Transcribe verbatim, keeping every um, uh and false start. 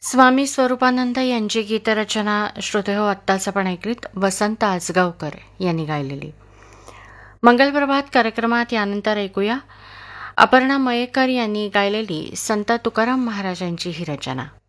स्वामी स्वरूपानंद यांची गीतरचना श्रोतेहो आत्ताच आपण ऐकलीत वसंत आजगावकर यांनी गायलेली. मंगलप्रभात कार्यक्रमात यानंतर ऐकूया अपर्णा मयेकर यांनी गायलेली संत तुकाराम महाराजांची ही रचना.